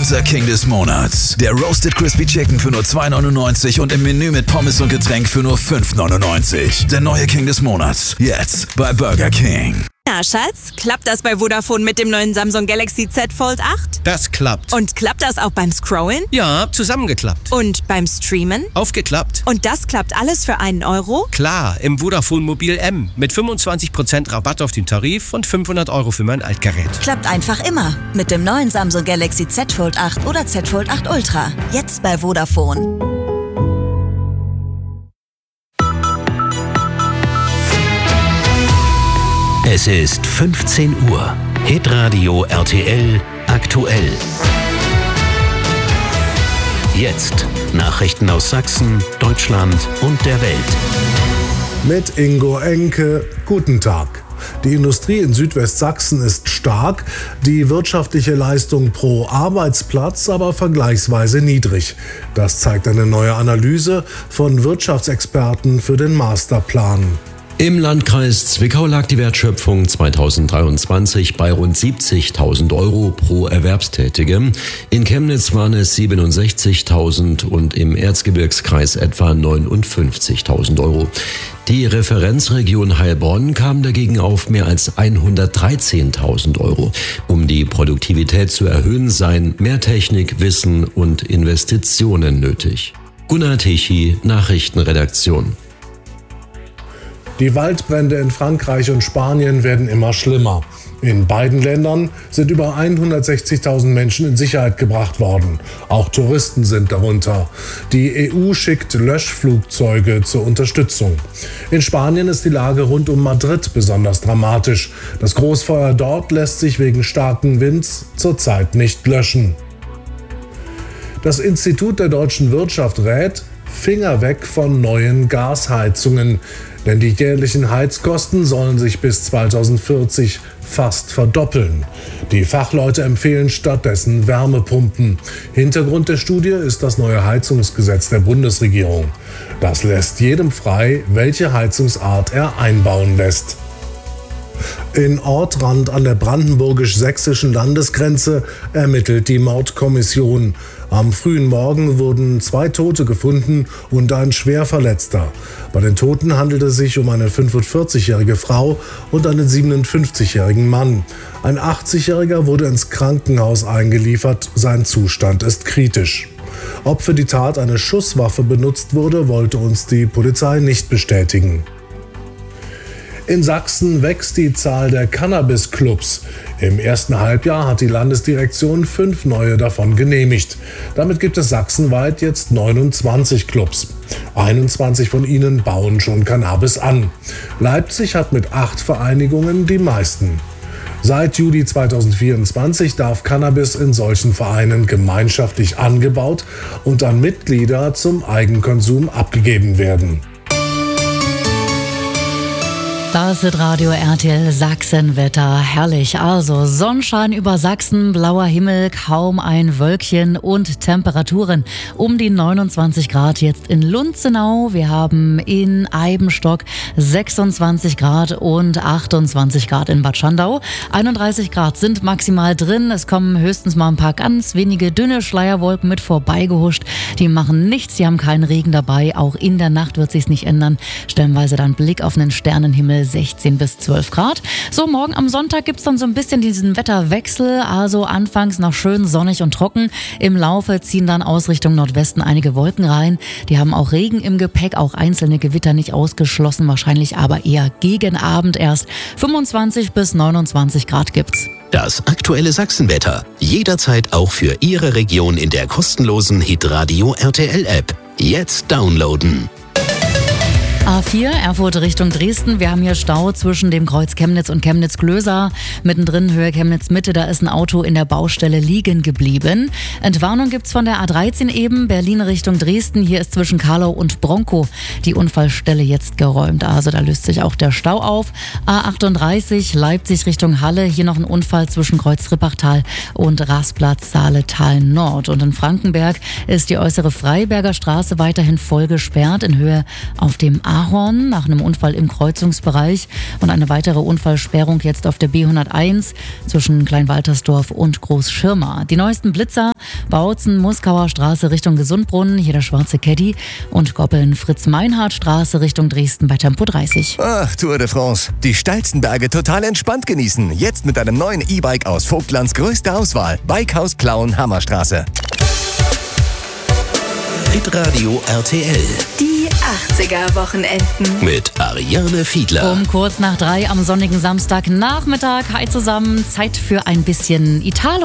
Unser King des Monats. Der Roasted Crispy Chicken für nur 2,99 und im Menü mit Pommes und Getränk für nur 5,99. Der neue King des Monats. Jetzt bei Burger King. Na, Schatz, klappt das bei Vodafone mit dem neuen Samsung Galaxy Z Fold 8? Das klappt. Und klappt das auch beim Scrollen? Ja, zusammengeklappt. Und beim Streamen? Aufgeklappt. Und das klappt alles für einen Euro? Klar, im Vodafone Mobil M. Mit 25% Rabatt auf den Tarif und 500 € für mein Altgerät. Klappt einfach immer. Mit dem neuen Samsung Galaxy Z Fold 8 oder Z Fold 8 Ultra. Jetzt bei Vodafone. Es ist 15 Uhr. Hitradio RTL aktuell. Jetzt Nachrichten aus Sachsen, Deutschland und der Welt. Mit Ingo Enke, guten Tag. Die Industrie in Südwestsachsen ist stark, die wirtschaftliche Leistung pro Arbeitsplatz aber vergleichsweise niedrig. Das zeigt eine neue Analyse von Wirtschaftsexperten für den Masterplan. Im Landkreis Zwickau lag die Wertschöpfung 2023 bei rund 70.000 € pro Erwerbstätige. In Chemnitz waren es 67.000 und im Erzgebirgskreis etwa 59.000 €. Die Referenzregion Heilbronn kam dagegen auf mehr als 113.000 €. Um die Produktivität zu erhöhen, seien mehr Technik, Wissen und Investitionen nötig. Gunnar Tichy, Nachrichtenredaktion. Die Waldbrände in Frankreich und Spanien werden immer schlimmer. In beiden Ländern sind über 160.000 Menschen in Sicherheit gebracht worden. Auch Touristen sind darunter. Die EU schickt Löschflugzeuge zur Unterstützung. In Spanien ist die Lage rund um Madrid besonders dramatisch. Das Großfeuer dort lässt sich wegen starken Winds zurzeit nicht löschen. Das Institut der deutschen Wirtschaft rät, Finger weg von neuen Gasheizungen. Denn die jährlichen Heizkosten sollen sich bis 2040 fast verdoppeln. Die Fachleute empfehlen stattdessen Wärmepumpen. Hintergrund der Studie ist das neue Heizungsgesetz der Bundesregierung. Das lässt jedem frei, welche Heizungsart er einbauen lässt. In Ortrand an der brandenburgisch-sächsischen Landesgrenze ermittelt die Mordkommission. Am frühen Morgen wurden 2 Tote gefunden und ein Schwerverletzter. Bei den Toten handelt es sich um eine 45-jährige Frau und einen 57-jährigen Mann. Ein 80-jähriger wurde ins Krankenhaus eingeliefert, sein Zustand ist kritisch. Ob für die Tat eine Schusswaffe benutzt wurde, wollte uns die Polizei nicht bestätigen. In Sachsen wächst die Zahl der Cannabis-Clubs. Im ersten Halbjahr hat die Landesdirektion 5 neue davon genehmigt. Damit gibt es sachsenweit jetzt 29 Clubs. 21 von ihnen bauen schon Cannabis an. Leipzig hat mit 8 Vereinigungen die meisten. Seit Juli 2024 darf Cannabis in solchen Vereinen gemeinschaftlich angebaut und an Mitglieder zum Eigenkonsum abgegeben werden. Das ist Radio RTL Sachsenwetter. Herrlich. Also Sonnenschein über Sachsen, blauer Himmel, kaum ein Wölkchen und Temperaturen um die 29 Grad jetzt in Lunzenau. Wir haben in Eibenstock 26 Grad und 28 Grad in Bad Schandau. 31 Grad sind maximal drin. Es kommen höchstens mal ein paar ganz wenige dünne Schleierwolken mit vorbeigehuscht. Die machen nichts, die haben keinen Regen dabei. Auch in der Nacht wird sich's nicht ändern. Stellenweise dann Blick auf einen Sternenhimmel. 16 bis 12 Grad. So, morgen am Sonntag gibt's dann so ein bisschen diesen Wetterwechsel. Also anfangs noch schön sonnig und trocken. Im Laufe ziehen dann aus Richtung Nordwesten einige Wolken rein. Die haben auch Regen im Gepäck, auch einzelne Gewitter nicht ausgeschlossen. Wahrscheinlich aber eher gegen Abend erst. 25 bis 29 Grad gibt's. Das aktuelle Sachsenwetter. Jederzeit auch für Ihre Region in der kostenlosen Hitradio RTL App. Jetzt downloaden. A4, Erfurt Richtung Dresden. Wir haben hier Stau zwischen dem Kreuz Chemnitz und Chemnitz-Glösa. Mittendrin Höhe Chemnitz-Mitte, da ist ein Auto in der Baustelle liegen geblieben. Entwarnung gibt's von der A13 eben, Berlin Richtung Dresden. Hier ist zwischen Karlau und Bronkow die Unfallstelle jetzt geräumt. Also da löst sich auch der Stau auf. A38, Leipzig Richtung Halle. Hier noch ein Unfall zwischen Kreuz Rippachtal und Rasplatz Saaletal Nord. Und in Frankenberg ist die äußere Freiberger Straße weiterhin voll gesperrt in Höhe auf dem Ahorn nach einem Unfall im Kreuzungsbereich und eine weitere Unfallsperrung jetzt auf der B101 zwischen Kleinwaltersdorf und Großschirma. Die neuesten Blitzer Bautzen, Muskauer Straße Richtung Gesundbrunnen, hier der schwarze Caddy. Und Goppeln, Fritz-Meinhardt-Straße Richtung Dresden bei Tempo 30. Ach, Tour de France. Die steilsten Berge total entspannt genießen. Jetzt mit einem neuen E-Bike aus Vogtlands größter Auswahl. Bikehaus Plauen, Hammerstraße. Hitradio RTL Die 80er-Wochenenden. mit Ariane Fiedler. Um kurz nach 3 am sonnigen Samstagnachmittag. Hi zusammen, Zeit für ein bisschen Italo.